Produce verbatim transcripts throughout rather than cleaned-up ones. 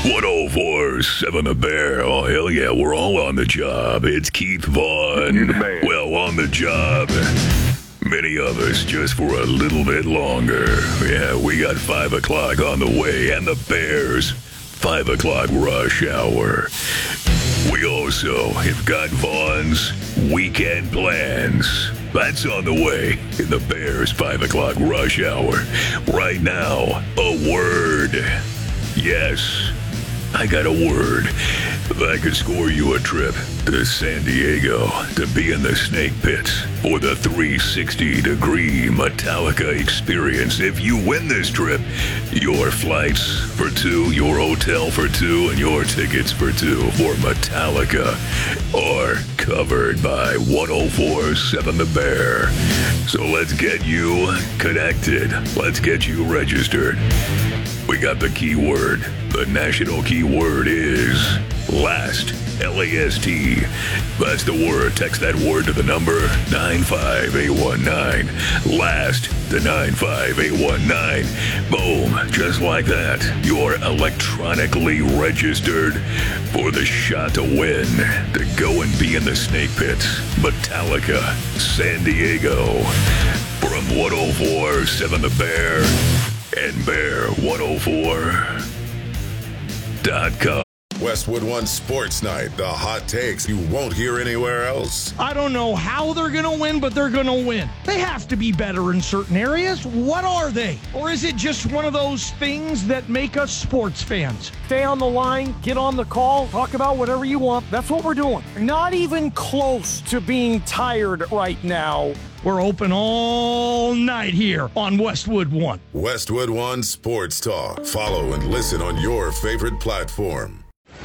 one oh four point seven The Bear. Oh, hell yeah, we're all on the job. It's Keith Vaughn. You're the man. Well, on the job. Many of us just for a little bit longer. Yeah, we got five o'clock on the way, and the Bears, five o'clock rush hour. We also have got Vaughn's weekend plans. That's on the way in the Bears five o'clock rush hour. Right now, a word. Yes, I got a word that could score you a trip to San Diego to be in the snake pits for the three sixty degree Metallica experience. If you win this trip, your flights for two, your hotel for two, and your tickets for two for Metallica are covered by one oh four point seven The Bear. So let's get you connected. Let's get you registered. We got the keyword. The national keyword is last. L A S T. That's the word. Text that word to the number nine five eight one nine. Last to nine five eight one nine. Boom. Just like that. You're electronically registered for the shot to win. To go and be in the snake pits. Metallica, San Diego. From one oh four point seven The Bear and Bear one oh four dot com. Westwood One Sports Night, the hot takes you won't hear anywhere else. I don't know how they're going to win, but they're going to win. They have to be better in certain areas. What are they? Or is it just one of those things that make us sports fans? Stay on the line, get on the call, talk about whatever you want. That's what we're doing. Not even close to being tired right now. We're open all night here on Westwood One. Westwood One Sports Talk. Follow and listen on your favorite platform.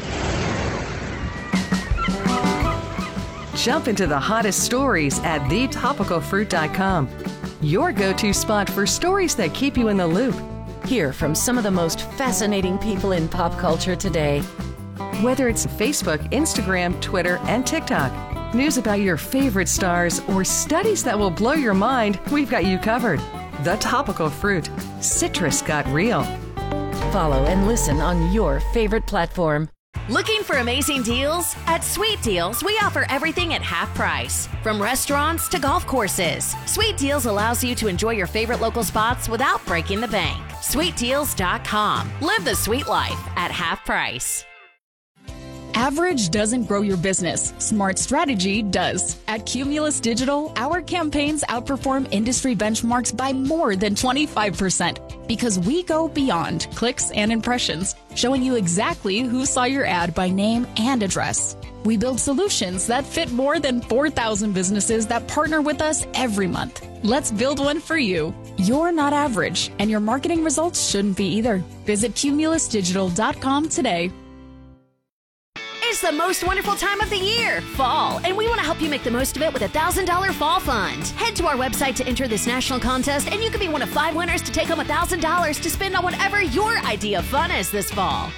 Jump into the hottest stories at the topical fruit dot com. Your go-to spot for stories that keep you in the loop. Hear from some of the most fascinating people in pop culture today. Whether it's Facebook, Instagram, Twitter, and TikTok, news about your favorite stars, or studies that will blow your mind, we've got you covered. The Topical Fruit. Citrus got real. Follow and listen on your favorite platform. Looking for amazing deals? At Sweet Deals, we offer everything at half price. From restaurants to golf courses, Sweet Deals allows you to enjoy your favorite local spots without breaking the bank. sweet deals dot com. Live the sweet life at half price. Average doesn't grow your business. Smart strategy does. At Cumulus Digital, our campaigns outperform industry benchmarks by more than twenty-five percent because we go beyond clicks and impressions, showing you exactly who saw your ad by name and address. We build solutions that fit more than four thousand businesses that partner with us every month. Let's build one for you. You're not average, and your marketing results shouldn't be either. Visit cumulus digital dot com today. It's the most wonderful time of the year, fall, and we want to help you make the most of it with a one thousand dollars Fall Fund. Head to our website to enter this national contest, and you could be one of five winners to take home one thousand dollars to spend on whatever your idea of fun is this fall.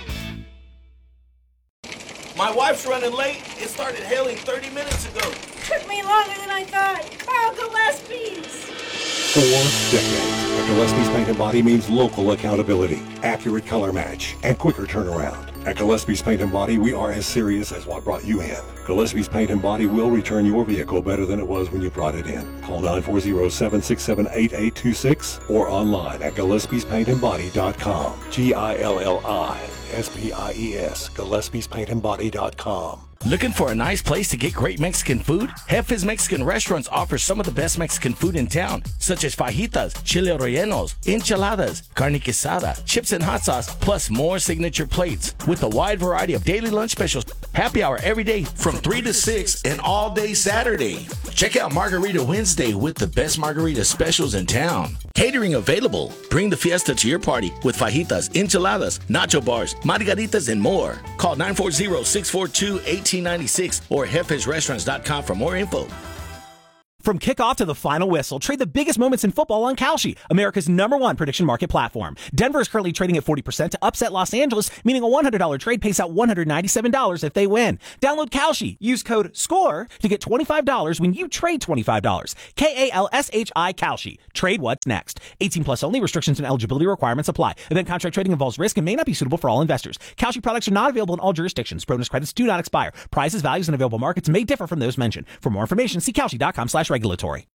My wife's running late. It started hailing thirty minutes ago. Took me longer than I thought. Carl Gillespie's. Four decades. At Gillespie's Paint and Body means local accountability, accurate color match, and quicker turnaround. At Gillespie's Paint and Body, we are as serious as what brought you in. Gillespie's Paint and Body will return your vehicle better than it was when you brought it in. Call nine four zero, seven six seven, eight eight two six or online at gillespies paint and body dot com. G I L L I S P I E S, gillespies paint and body dot com. Looking for a nice place to get great Mexican food? Jefe's Mexican Restaurants offers some of the best Mexican food in town, such as fajitas, chile rellenos, enchiladas, carne quesada, chips and hot sauce, plus more signature plates with a wide variety of daily lunch specials. Happy hour every day from three to six and all day Saturday. Check out Margarita Wednesday with the best margarita specials in town. Catering available. Bring the fiesta to your party with fajitas, enchiladas, nacho bars, margaritas, and more. Call nine four zero, six four two, one eight nine six or jefes restaurants dot com for more info. From kickoff to the final whistle, trade the biggest moments in football on Kalshi, America's number one prediction market platform. Denver is currently trading at forty percent to upset Los Angeles, meaning a one hundred dollars trade pays out one hundred ninety-seven dollars if they win. Download Kalshi. Use code SCORE to get twenty-five dollars when you trade twenty-five dollars. K A L S H I Kalshi. Trade what's next. eighteen plus only. Restrictions and eligibility requirements apply. Event contract trading involves risk and may not be suitable for all investors. Kalshi products are not available in all jurisdictions. Bonus credits do not expire. Prices, values, and available markets may differ from those mentioned. For more information, see Kalshi dot com slash regulatory.